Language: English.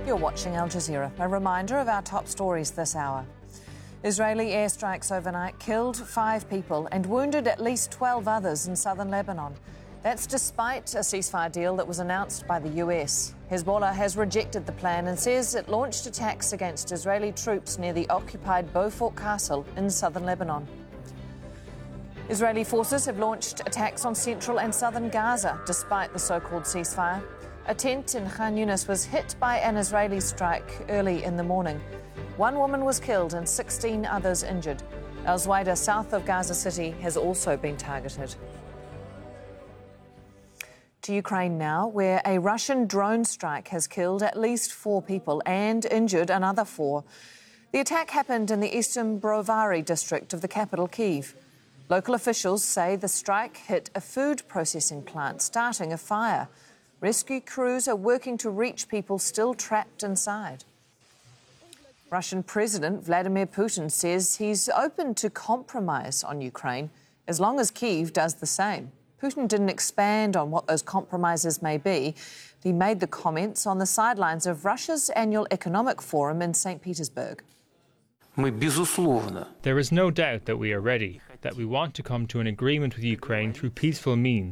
You're watching Al Jazeera. A reminder of our top stories this hour. Israeli airstrikes overnight killed 5 people and wounded at least 12 others in southern Lebanon. That's despite a ceasefire deal that was announced by the US. Hezbollah has rejected the plan and says it launched attacks against Israeli troops near the occupied Beaufort Castle in southern Lebanon. Israeli forces have launched attacks on central and southern Gaza despite the so-called ceasefire. A tent in Khan Yunis was hit by an Israeli strike early in the morning. 1 woman was killed and 16 others injured. Al Zuwaida, south of Gaza City, has also been targeted. To Ukraine now, where a Russian drone strike has killed at least 4 people and injured another 4. The attack happened in the eastern Brovary district of the capital, Kyiv. Local officials say the strike hit a food processing plant, starting a fire. Rescue crews are working to reach people still trapped inside. Russian President Vladimir Putin says he's open to compromise on Ukraine as long as Kyiv does the same. Putin didn't expand on what those compromises may be. He made the comments on the sidelines of Russia's annual economic forum in St. Petersburg. There is no doubt that we are ready, that we want to come to an agreement with Ukraine through peaceful means.